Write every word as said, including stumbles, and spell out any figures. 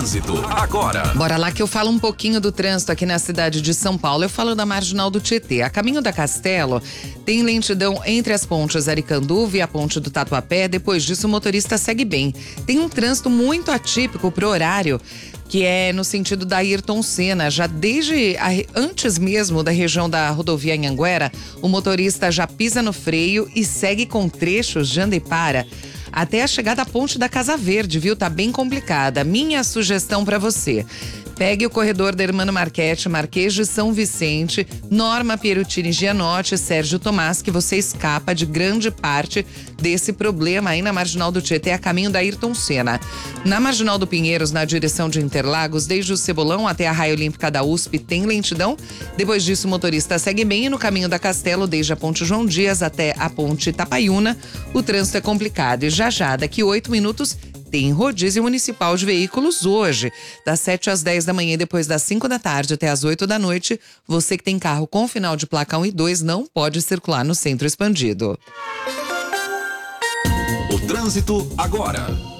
trânsito agora. Bora lá que eu falo um pouquinho do trânsito aqui na cidade de São Paulo. Eu falo da Marginal do Tietê. A caminho da Castelo, tem lentidão entre as pontes Aricanduva e a ponte do Tatuapé. Depois disso, o motorista segue bem. Tem um trânsito muito atípico pro horário, que é no sentido da Ayrton Senna. Já desde a, antes mesmo da região da rodovia Anhanguera, o motorista já pisa no freio e segue com trechos de anda e para até a chegada à ponte da Casa Verde, viu? Tá bem complicada. Minha sugestão para você: pegue o corredor da Hermano Marchetti, Marquês de São Vicente, Norma Pierutini Gianotti, Sérgio Tomás, que você escapa de grande parte desse problema aí na Marginal do Tietê, a caminho da Ayrton Senna. Na Marginal do Pinheiros, na direção de Interlagos, desde o Cebolão até a Raia Olímpica da U S P, tem lentidão. Depois disso, o motorista segue bem e no caminho da Castelo, desde a Ponte João Dias até a Ponte Itapaiúna, o trânsito é complicado. E já já, daqui oito minutos, tem rodízio municipal de veículos hoje, das sete às dez da manhã e depois das cinco da tarde até às oito da noite. Você que tem carro com final de placa um e dois não pode circular no centro expandido. O trânsito agora.